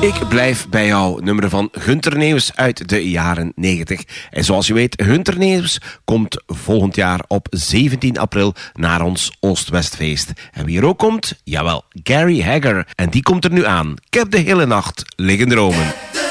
Ik blijf bij jou, nummer van Gunter Neeuws uit de jaren 90. En zoals je weet, Gunter Neeuws komt volgend jaar op 17 april naar ons Oost-Westfeest. En wie er ook komt? Jawel, Gary Hagger. En die komt er nu aan. Ik heb de hele nacht liggen dromen.